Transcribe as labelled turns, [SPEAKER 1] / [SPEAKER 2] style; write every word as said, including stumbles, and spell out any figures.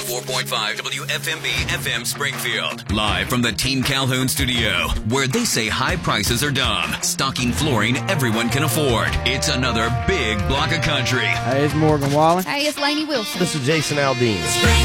[SPEAKER 1] four point five W F M B F M Springfield. Live from the Team Calhoun studio, where they say high prices are dumb. Stocking flooring everyone can afford. It's another big block of country.
[SPEAKER 2] Hey, it's Morgan Wallen.
[SPEAKER 3] Hey, it's Lainey Wilson.
[SPEAKER 4] This is Jason Aldean.